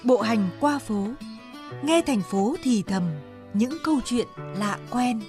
Bộ hành qua phố, nghe thành phố thì thầm những câu chuyện lạ quen.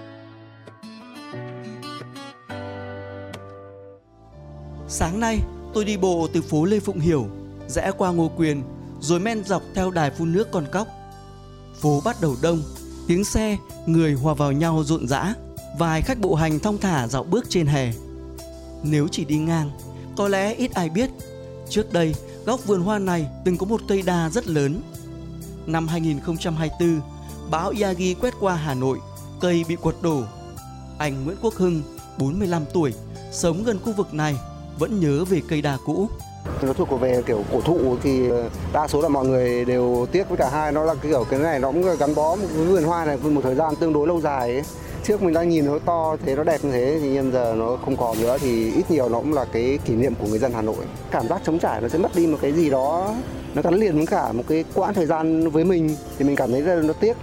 Sáng nay, tôi đi bộ từ phố Lê Phụng Hiểu, rẽ qua Ngô Quyền, rồi men dọc theo đài phun nước Con Cóc. Phố bắt đầu đông, tiếng xe, người hòa vào nhau rộn rã. Vài khách bộ hành thong thả dạo bước trên hè. Nếu chỉ đi ngang, có lẽ ít ai biết, trước đây, góc vườn hoa này từng có một cây đa rất lớn. Năm 2024, bão Yagi quét qua Hà Nội, cây bị quật đổ. Anh Nguyễn Quốc Hưng, 45 tuổi, sống gần khu vực này, vẫn nhớ về cây đa cũ. Nó thuộc về kiểu cổ thụ thì đa số là mọi người đều tiếc, với cả hai nó là kiểu cái này nó cũng gắn bó một cái vườn hoa này một thời gian tương đối lâu dài ấy. Trước mình đang nhìn nó to thế, nó đẹp như thế thì nhưng giờ nó không còn nữa thì ít nhiều nó cũng là cái kỷ niệm của người dân Hà Nội. Cảm giác trống trải nó sẽ mất đi một cái gì đó, nó gắn liền với cả một cái quãng thời gian với mình thì mình cảm thấy rất là nó tiếc.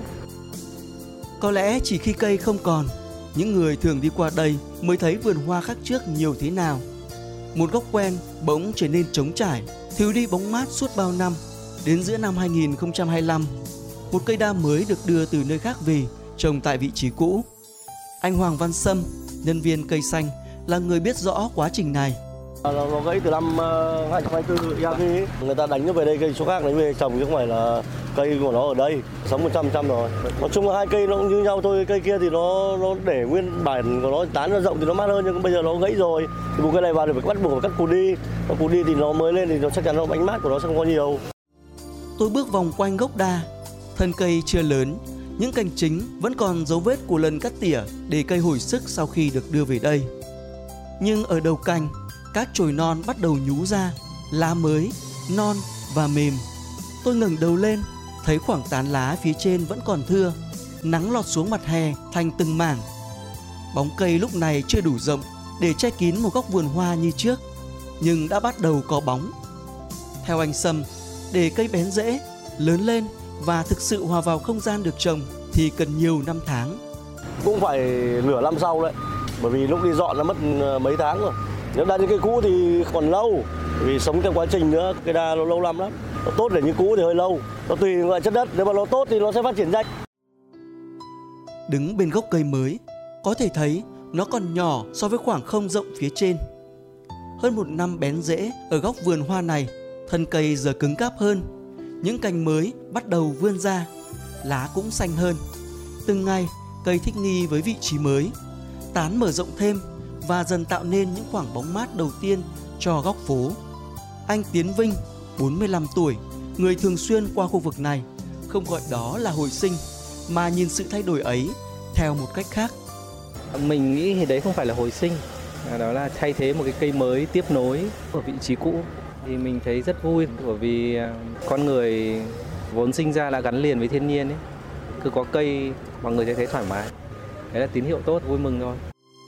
Có lẽ chỉ khi cây không còn, những người thường đi qua đây mới thấy vườn hoa khác trước nhiều thế nào. Một góc quen bỗng trở nên trống trải, thiếu đi bóng mát suốt bao năm. Đến giữa năm 2025, một cây đa mới được đưa từ nơi khác về, trồng tại vị trí cũ. Anh Hoàng Văn Sâm, nhân viên cây xanh, là người biết rõ quá trình này. Nó gãy từ năm 2024 Yagi, người ta đánh nó về đây, cây chỗ khác lấy về trồng chứ không phải là cây của nó ở đây, sống 100% rồi. Nói chung là hai cây nó cũng như nhau thôi, cây kia thì nó để nguyên bản của nó, tán nó rộng thì nó mát hơn, nhưng bây giờ nó gãy rồi thì một cây này vào thì phải bắt buộc phải cắt cụt đi thì nó mới lên thì nó chắc chắn nó ánh mát của nó sẽ không có nhiều. Tôi bước vòng quanh gốc đa, thân cây chưa lớn, những cành chính vẫn còn dấu vết của lần cắt tỉa để cây hồi sức sau khi được đưa về đây. Nhưng ở đầu cành, các chồi non bắt đầu nhú ra, lá mới, non và mềm. Tôi ngẩng đầu lên, thấy khoảng tán lá phía trên vẫn còn thưa, nắng lọt xuống mặt hè thành từng mảng. Bóng cây lúc này chưa đủ rộng để che kín một góc vườn hoa như trước, nhưng đã bắt đầu có bóng. Theo anh Sâm, để cây bén rễ, lớn lên và thực sự hòa vào không gian được trồng thì cần nhiều năm tháng. Cũng phải nửa năm sau đấy, bởi vì lúc đi dọn nó mất mấy tháng rồi. Nếu đa như cây cũ thì còn lâu, vì sống theo quá trình nữa, cây đa nó lâu lắm lắm. Nó tốt để như cũ thì hơi lâu, nó tùy loại chất đất, nếu mà nó tốt thì nó sẽ phát triển nhanh. Đứng bên gốc cây mới, có thể thấy nó còn nhỏ so với khoảng không rộng phía trên. Hơn một năm bén rễ ở góc vườn hoa này, thân cây giờ cứng cáp hơn. Những cành mới bắt đầu vươn ra, lá cũng xanh hơn. Từng ngày, cây thích nghi với vị trí mới, tán mở rộng thêm và dần tạo nên những khoảng bóng mát đầu tiên cho góc phố. Anh Tiến Vinh, 45 tuổi, người thường xuyên qua khu vực này, không gọi đó là hồi sinh, mà nhìn sự thay đổi ấy theo một cách khác. Mình nghĩ thì đấy không phải là hồi sinh, đó là thay thế một cái cây mới tiếp nối ở vị trí cũ. Thì mình thấy rất vui, bởi vì con người vốn sinh ra đã gắn liền với thiên nhiên ấy. Cứ có cây mọi người sẽ thấy thoải mái. Đấy là tín hiệu tốt, vui mừng thôi.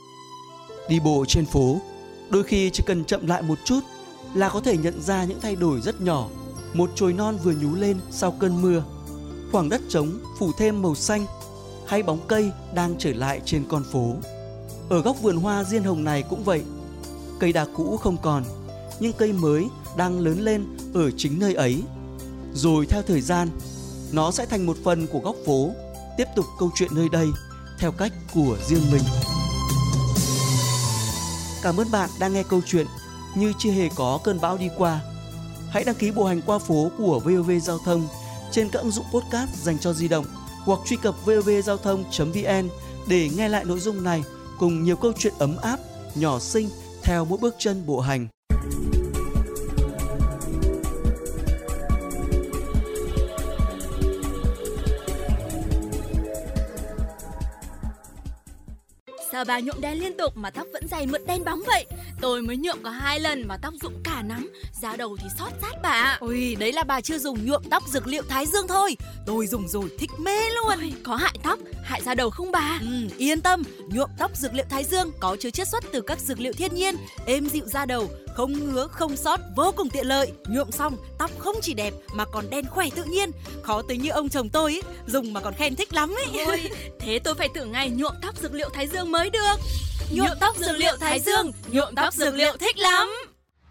Đi bộ trên phố, đôi khi chỉ cần chậm lại một chút là có thể nhận ra những thay đổi rất nhỏ. Một chồi non vừa nhú lên sau cơn mưa, khoảng đất trống phủ thêm màu xanh, hay bóng cây đang trở lại trên con phố. Ở góc vườn hoa diên hồng này cũng vậy. Cây đa cũ không còn, nhưng cây mới đang lớn lên ở chính nơi ấy. Rồi theo thời gian, nó sẽ thành một phần của góc phố, tiếp tục câu chuyện nơi đây theo cách của riêng mình. Cảm ơn bạn đang nghe câu chuyện Như chưa hề có cơn bão đi qua. Hãy đăng ký bộ hành qua phố của VOV Giao thông trên các ứng dụng podcast dành cho di động, hoặc truy cập vovgiao thông.vn để nghe lại nội dung này cùng nhiều câu chuyện ấm áp, nhỏ xinh theo mỗi bước chân bộ hành. Sao bà nhuộm đen liên tục mà tóc vẫn dày mượt đen bóng vậy? Tôi mới nhuộm có 2 lần mà tóc rụng cả nắm, da đầu thì xót rát bà ạ. Ôi, đấy là bà chưa dùng nhuộm tóc dược liệu Thái Dương thôi. Tôi dùng rồi, thích mê luôn. Ôi, có hại tóc, hại da đầu không bà? Yên tâm, nhuộm tóc dược liệu Thái Dương có chứa chiết xuất từ các dược liệu thiên nhiên, êm dịu da đầu, không ngứa, không xót, vô cùng tiện lợi. Nhuộm xong, tóc không chỉ đẹp mà còn đen khỏe tự nhiên. Khó tính như ông chồng tôi ấy, dùng mà còn khen thích lắm ấy. Ôi, thế tôi phải thử ngay nhuộm tóc dược liệu Thái Dương mới được. Nhuộm tóc dược liệu Thái Dương, nhuộm tóc dược liệu thích lắm.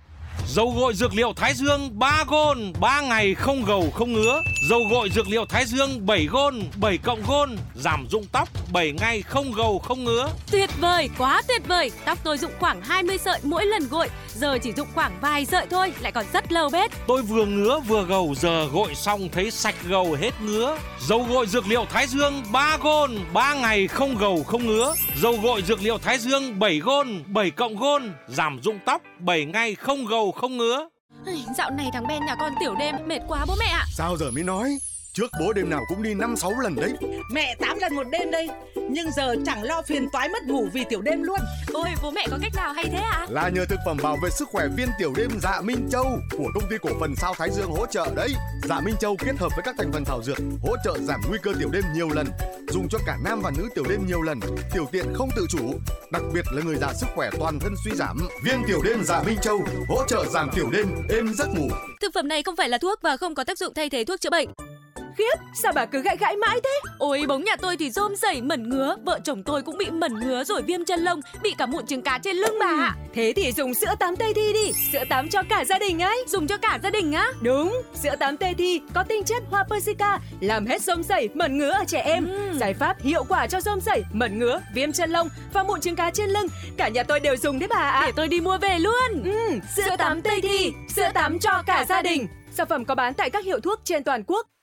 Dầu gội dược liệu Thái Dương 3 gôn, 3 ngày không gầu không ngứa. Dầu gội dược liệu Thái Dương 7 gôn, 7 cộng gôn, giảm rụng tóc 7 ngày không gầu không ngứa. Tuyệt vời, quá tuyệt vời. Tóc tôi rụng khoảng 20 sợi mỗi lần gội, giờ chỉ rụng khoảng vài sợi thôi, lại còn rất lâu bết. Tôi vừa ngứa vừa gầu, giờ gội xong thấy sạch gầu hết ngứa. Dầu gội dược liệu Thái Dương 3 gôn, 3 ngày không gầu không ngứa. Dầu gội dược liệu Thái Dương 7 gôn, 7 cộng gôn, giảm rụng tóc 7 ngày không gầu không ngứa. Dạo này thằng Ben nhà con tiểu đêm mệt quá bố mẹ ạ. Sao giờ mới nói? Trước bố đêm nào cũng đi 5-6 lần đấy. Mẹ 8 lần một đêm đây. Nhưng giờ chẳng lo phiền toái mất ngủ vì tiểu đêm luôn. Ôi bố mẹ có cách nào hay thế ạ? Là nhờ thực phẩm bảo vệ sức khỏe viên tiểu đêm Dạ Minh Châu của công ty cổ phần Sao Thái Dương hỗ trợ đấy. Dạ Minh Châu kết hợp với các thành phần thảo dược hỗ trợ giảm nguy cơ tiểu đêm nhiều lần, dùng cho cả nam và nữ tiểu đêm nhiều lần, tiểu tiện không tự chủ, đặc biệt là người già sức khỏe toàn thân suy giảm. Viên tiểu đêm Dạ Minh Châu hỗ trợ giảm tiểu đêm, êm giấc ngủ. Thực phẩm này không phải là thuốc và không có tác dụng thay thế thuốc chữa bệnh. Khiếp, sao bà cứ gãi gãi mãi thế? Ôi bóng nhà tôi thì rôm rẩy mẩn ngứa, vợ chồng tôi cũng bị mẩn ngứa rồi viêm chân lông, bị cả mụn trứng cá trên lưng bà ạ. Thế thì dùng sữa tắm Tây Thi đi, sữa tắm cho cả gia đình ấy. Dùng cho cả gia đình á? Đúng, sữa tắm Tây Thi có tinh chất hoa persica, làm hết rôm rẩy, mẩn ngứa ở trẻ em. Giải pháp hiệu quả cho rôm rẩy, mẩn ngứa, viêm chân lông và mụn trứng cá trên lưng. Cả nhà tôi đều dùng đấy bà ạ. Để tôi đi mua về luôn. Sữa tắm Tây Thi, sữa tắm cho cả gia đình. Sản phẩm có bán tại các hiệu thuốc trên toàn quốc.